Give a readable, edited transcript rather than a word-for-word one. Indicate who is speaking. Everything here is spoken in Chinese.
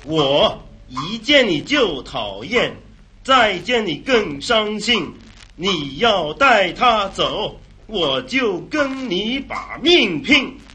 Speaker 1: 我一见你就讨厌，再见你更伤心。你要带他走，我就跟你把命拼。